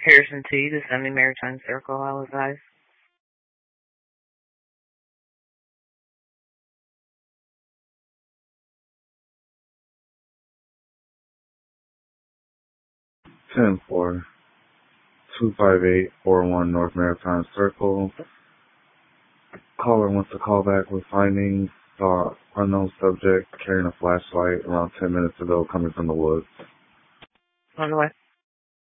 Harrison T., the Semi-Maritime Circle, I'll advise. Ten four 25841 North Maritime Circle. Caller wants to call back with findings. Saw unknown subject carrying a flashlight around 10 minutes ago coming from the woods. On the way.